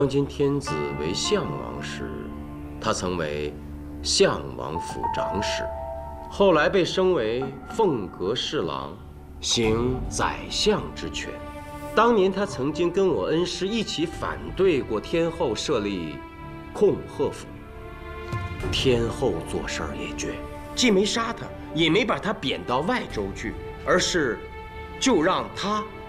当今天子为相王时，他曾为相王府长史，后来被升为凤阁侍郎，行宰相之权。当年他曾经跟我恩师一起反对过天后设立控鹤府。天后做事儿也绝，既没杀他，也没把他贬到外州去，而是就让他